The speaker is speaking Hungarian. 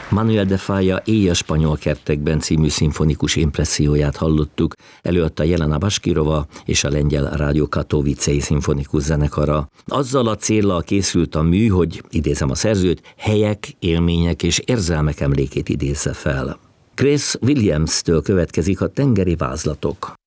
Manuel de Falla Éj a spanyol kertekben című szimfonikus impresszióját hallottuk, előadta Jelena Bashkirova és a lengyel Rádió Katowicei szimfonikus zenekara. Azzal a céllal készült a mű, hogy, idézem a szerzőt, helyek, élmények és érzelmek emlékét idézze fel. Chris Williams-től következik a Tengeri vázlatok.